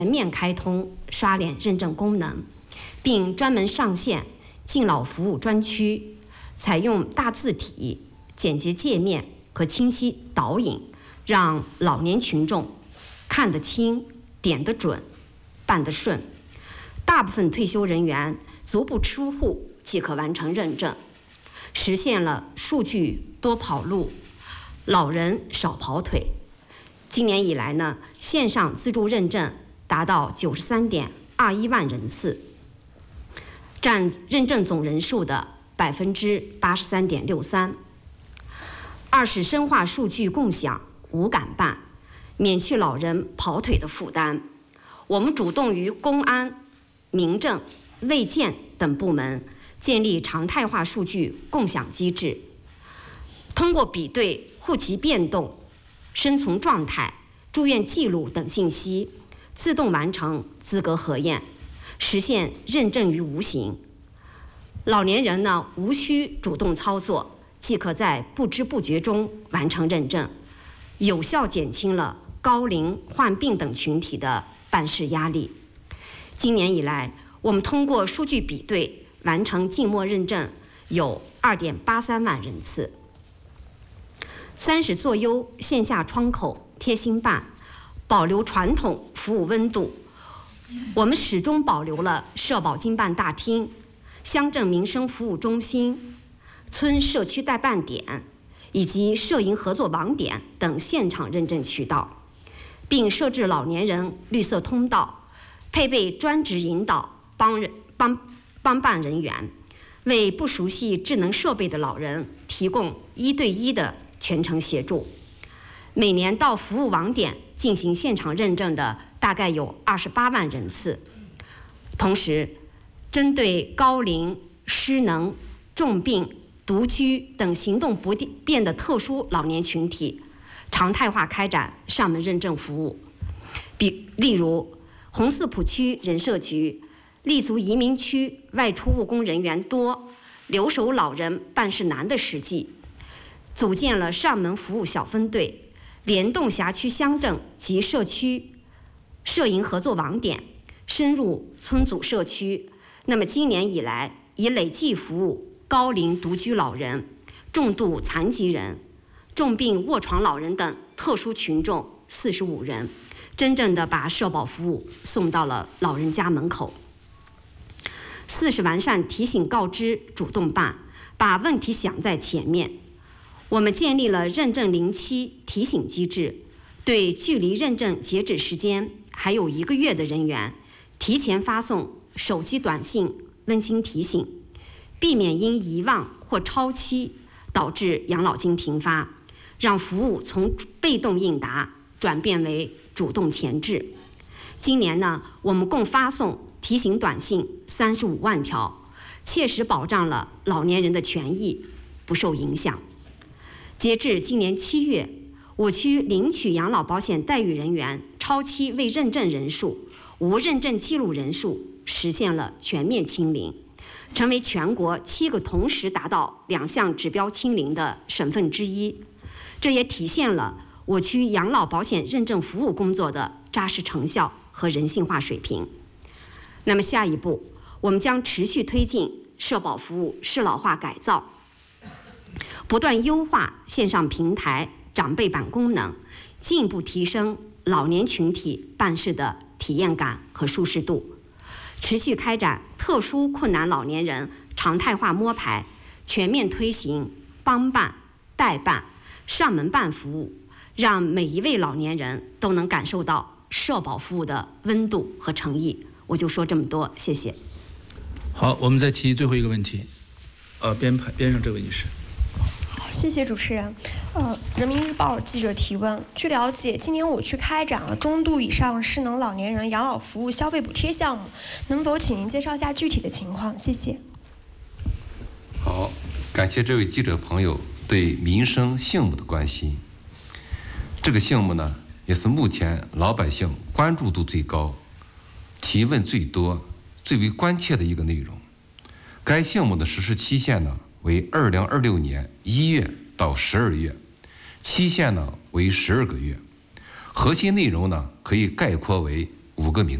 全面开通刷脸认证功能，并专门上线敬老服务专区，采用大字体、简洁界面和清晰导引，让老年群众看得清、点得准、办得顺。大部分退休人员足不出户即可完成认证，实现了数据多跑路，老人少跑腿。今年以来呢，线上自助认证达到93.21万人次，占认证总人数的83.63%。二是深化数据共享无感办，免去老人跑腿的负担。我们主动与公安、民政、卫健等部门建立常态化数据共享机制，通过比对户籍变动、生存状态、住院记录等信息，自动完成资格核验，实现认证于无形。老年人呢，无需主动操作，即可在不知不觉中完成认证，有效减轻了高龄、患病等群体的办事压力。今年以来，我们通过数据比对完成静默认证有2.83万人次。三是做优线下窗口贴心办，保留传统服务温度。我们始终保留了社保经办大厅、乡镇民生服务中心、村社区代办点以及社营合作网点等现场认证渠道，并设置老年人绿色通道，配备专职引导帮办人员，为不熟悉智能设备的老人提供1对1的全程协助。每年到服务网点进行现场认证的大概有28万人次。同时，针对高龄、失能、重病、独居等行动不便的特殊老年群体，常态化开展上门认证服务。例如，红四浦区人社局立足移民区外出务工人员多、留守老人办事难的实际，组建了上门服务小分队，联动辖区乡镇及社区社营合作网点，深入村组社区。那么今年以来，已累计服务高龄独居老人、重度残疾人、重病卧床老人等特殊群众45人，真正的把社保服务送到了老人家门口。四是完善提醒告知主动办，把问题想在前面。我们建立了认证临期提醒机制，对距离认证截止时间还有1个月的人员，提前发送手机短信温馨提醒，避免因遗忘或超期导致养老金停发，让服务从被动应答转变为主动前置。今年呢，我们共发送提醒短信35万条，切实保障了老年人的权益不受影响。截至今年7月，我区领取养老保险待遇人员超期未认证人数、无认证记录人数实现了全面清零，成为全国7个同时达到2项指标清零的省份之一。这也体现了我区养老保险认证服务工作的扎实成效和人性化水平。那么下一步，我们将持续推进社保服务适老化改造，不断优化线上平台长辈版功能，进一步提升老年群体办事的体验感和舒适度。持续开展特殊困难老年人常态化摸排，全面推行帮办、代办、上门办服务，让每一位老年人都能感受到社保服务的温度和诚意。我就说这么多，谢谢。 好，我们再提最后一个问题，边上这位女士。 谢谢主持人。人民日报记者提问：据了解，今年我区开展了中度以上失能老年人养老服务消费补贴项目，能否请您介绍一下具体的情况？谢谢。 好，感谢这位记者朋友对民生项目的关心。这个项目呢，也是目前老百姓关注度最高、提问最多、最为关切的一个内容。该项目的实施期限呢为2026年1月到12月，期限呢为12个月。核心内容呢可以概括为 5个名